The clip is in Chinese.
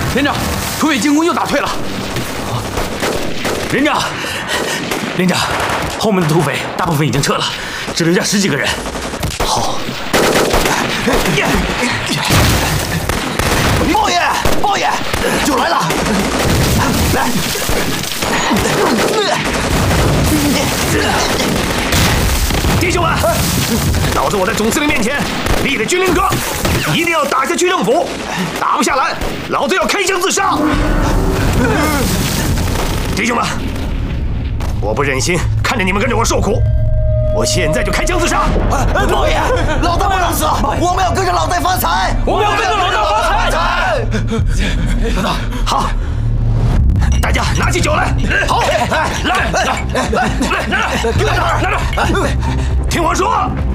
连长，土匪进攻又打退了。 连长，连长，后面的土匪大部分已经撤了，只留下10几个人。好。 包爷，包爷，就来了！来。 弟兄们，老子我在总司令面前立了军令状，一定要打下区政府，打不下来，老子要开枪自杀！弟兄们，我不忍心看着你们跟着我受苦，我现在就开枪自杀！ 包爷，老大不能死，我们要跟着老大发财， 我们要跟着老大发财！老大，好。 大家拿起酒来，好，来，给我拿着，听我说，